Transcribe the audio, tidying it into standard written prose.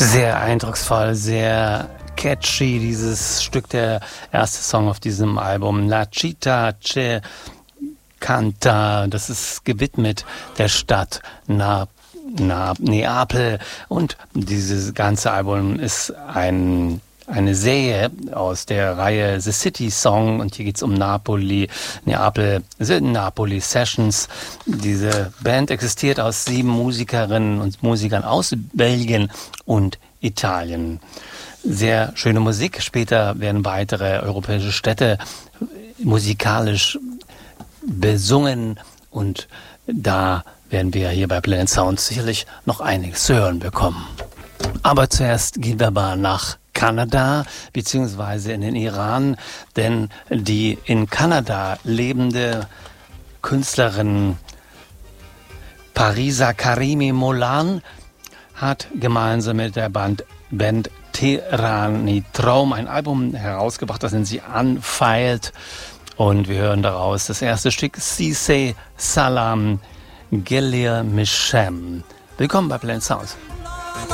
Sehr eindrucksvoll, sehr catchy, dieses Stück, der erste Song auf diesem Album, La Città che canta, das ist gewidmet der Stadt Neapel, und dieses ganze Album ist eine Serie aus der Reihe The City Song, und hier geht's um Neapel, The Napoli Sessions. Diese Band existiert aus 7 Musikerinnen und Musikern aus Belgien und Italien. Sehr schöne Musik. Später werden weitere europäische Städte musikalisch besungen, und da werden wir hier bei Planet Sound sicherlich noch einiges zu hören bekommen. Aber zuerst gehen wir mal nach Kanada beziehungsweise in den Iran, denn die in Kanada lebende Künstlerin Parisa Karimi Molan hat gemeinsam mit der Band Tehrani Traum ein Album herausgebracht, das nennt sie Unfiled, und wir hören daraus das erste Stück Siseh Salam Gelir Mishem. Willkommen bei Planet Sound.